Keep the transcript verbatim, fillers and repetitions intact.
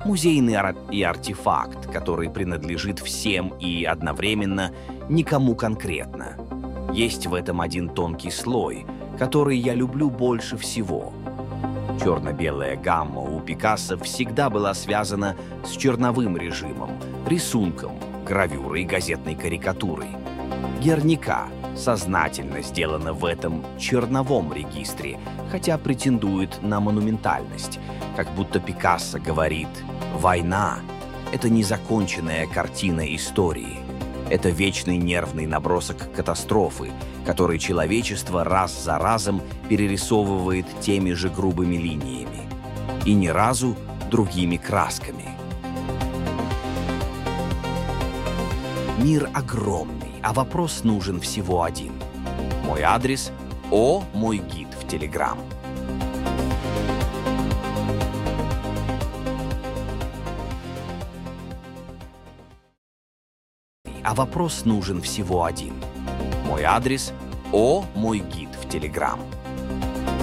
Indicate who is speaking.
Speaker 1: Музейный ар- и артефакт, который принадлежит всем и одновременно никому конкретно. Есть в этом один тонкий слой, который я люблю больше всего. Черно-белая гамма у Пикассо всегда была связана с черновым режимом, рисунком, гравюрой и газетной карикатурой. Герника сознательно сделана в этом черновом регистре, хотя претендует на монументальность, как будто Пикассо говорит: «Война — это незаконченная картина истории. Это вечный нервный набросок катастрофы, который человечество раз за разом перерисовывает теми же грубыми линиями. И ни разу другими красками». Мир огромный, а вопрос нужен всего один. Мой адрес — О, мой гид в Телеграм. А вопрос нужен всего один. Мой адрес — О, мой гид в Телеграм.